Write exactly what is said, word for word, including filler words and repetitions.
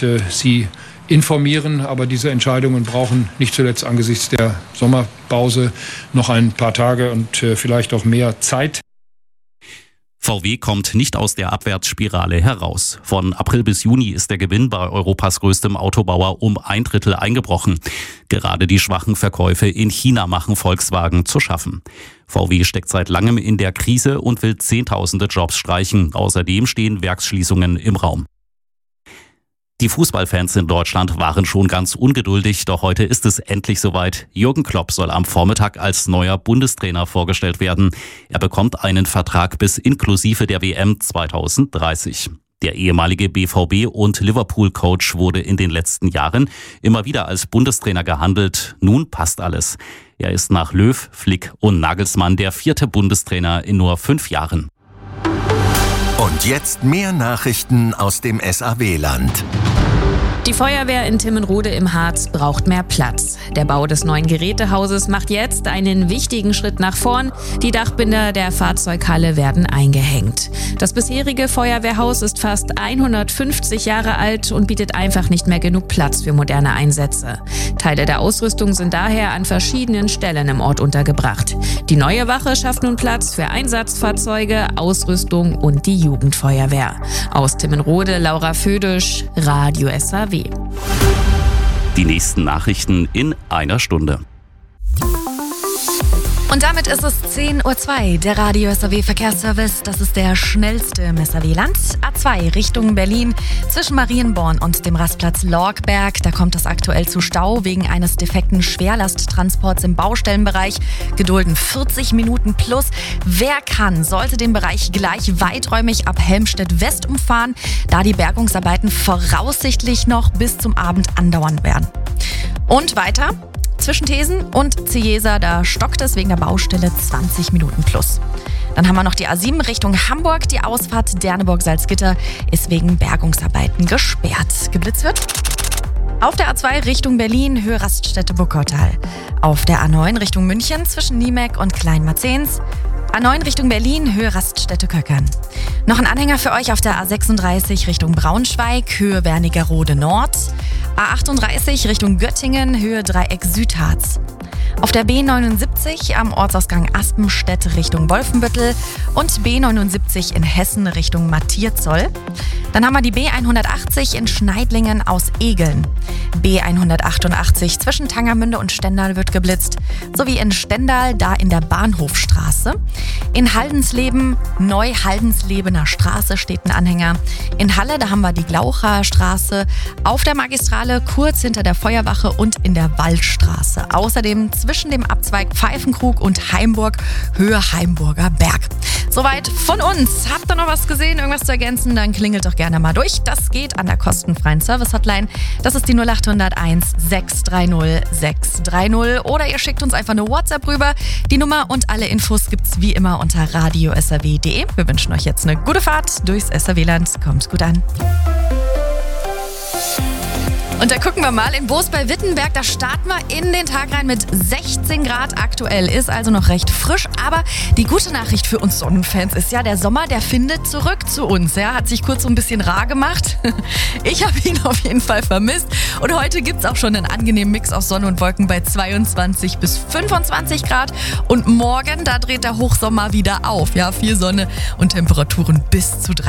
und äh, Sie informieren. Aber diese Entscheidungen brauchen nicht zuletzt angesichts der Sommerpause noch ein paar Tage und äh, vielleicht auch mehr Zeit. V W kommt nicht aus der Abwärtsspirale heraus. Von April bis Juni ist der Gewinn bei Europas größtem Autobauer um ein Drittel eingebrochen. Gerade die schwachen Verkäufe in China machen Volkswagen zu schaffen. V W steckt seit langem in der Krise und will Zehntausende Jobs streichen. Außerdem stehen Werksschließungen im Raum. Die Fußballfans in Deutschland waren schon ganz ungeduldig, doch heute ist es endlich soweit. Jürgen Klopp soll am Vormittag als neuer Bundestrainer vorgestellt werden. Er bekommt einen Vertrag bis inklusive der W M zwanzig dreißig. Der ehemalige B V B- und Liverpool-Coach wurde in den letzten Jahren immer wieder als Bundestrainer gehandelt. Nun passt alles. Er ist nach Löw, Flick und Nagelsmann der vierte Bundestrainer in nur fünf Jahren. Und jetzt mehr Nachrichten aus dem S A W-Land. Die Feuerwehr in Timmenrode im Harz braucht mehr Platz. Der Bau des neuen Gerätehauses macht jetzt einen wichtigen Schritt nach vorn. Die Dachbinder der Fahrzeughalle werden eingehängt. Das bisherige Feuerwehrhaus ist fast hundertfünfzig Jahre alt und bietet einfach nicht mehr genug Platz für moderne Einsätze. Teile der Ausrüstung sind daher an verschiedenen Stellen im Ort untergebracht. Die neue Wache schafft nun Platz für Einsatzfahrzeuge, Ausrüstung und die Jugendfeuerwehr. Aus Timmenrode, Laura Födisch, Radio S A W. Die nächsten Nachrichten in einer Stunde. Und damit ist es zehn Uhr zwei, der Radio S A W Verkehrsservice. Das ist der schnellste im S A W-Land. A zwei Richtung Berlin zwischen Marienborn und dem Rastplatz Lorgberg. Da kommt es aktuell zu Stau wegen eines defekten Schwerlasttransports im Baustellenbereich. Gedulden vierzig Minuten plus. Wer kann, sollte den Bereich gleich weiträumig ab Helmstedt West umfahren, da die Bergungsarbeiten voraussichtlich noch bis zum Abend andauern werden. Und weiter. Zwischen Thesen und Ciesa, da stockt es wegen der Baustelle zwanzig Minuten plus. Dann haben wir noch die A sieben Richtung Hamburg. Die Ausfahrt Derneburg-Salzgitter ist wegen Bergungsarbeiten gesperrt. Geblitzt wird auf der A zwei Richtung Berlin, Höhe Raststätte-Burgkottal. Auf der A neun Richtung München zwischen Niemek und Kleinmarzens. A neun Richtung Berlin, Höhe Raststätte-Köckern. Noch ein Anhänger für euch auf der A sechsunddreißig Richtung Braunschweig, Höhe Wernigerode Nord. A achtunddreißig Richtung Göttingen, Höhe Dreieck Südharz. Auf der B neunundsiebzig am Ortsausgang Aspenstedt Richtung Wolfenbüttel und B neunundsiebzig in Hessen Richtung Mattierzoll. Dann haben wir die B hundertachtzig in Schneidlingen aus Egeln. B hundertachtundachtzig zwischen Tangermünde und Stendal wird geblitzt, sowie in Stendal, da in der Bahnhofstraße. In Haldensleben, Neu-Haldenslebener Straße steht ein Anhänger. In Halle, da haben wir die Glaucher Straße. Auf der Magistrale kurz hinter der Feuerwache und in der Waldstraße. Außerdem zwischen dem Abzweig Pfeifenkrug und Heimburg, Höhe Heimburger Berg. Soweit von uns. Habt ihr noch was gesehen, irgendwas zu ergänzen? Dann klingelt doch gerne mal durch. Das geht an der kostenfreien Service-Hotline. Das ist die null acht null eins sechs drei null sechs drei null. Oder ihr schickt uns einfach eine WhatsApp rüber. Die Nummer und alle Infos gibt's wie immer unter radio s a w punkt d e. Wir wünschen euch jetzt eine gute Fahrt durchs S A W-Land. Kommt gut an. Und da gucken wir mal in Boos bei Wittenberg. Da starten wir in den Tag rein mit sechzehn Grad aktuell. Ist also noch recht frisch. Aber die gute Nachricht für uns Sonnenfans ist ja, der Sommer, der findet zurück zu uns. Ja, hat sich kurz so ein bisschen rar gemacht. Ich habe ihn auf jeden Fall vermisst. Und heute gibt es auch schon einen angenehmen Mix aus Sonne und Wolken bei zweiundzwanzig bis fünfundzwanzig Grad. Und morgen, da dreht der Hochsommer wieder auf. Ja, viel Sonne und Temperaturen bis zu dreißig.